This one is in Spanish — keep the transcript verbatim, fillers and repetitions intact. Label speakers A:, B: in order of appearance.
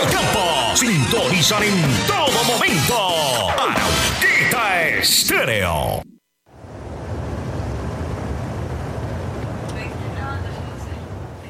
A: el campo. Sintonizan en todo momento. Arauquita Estéreo.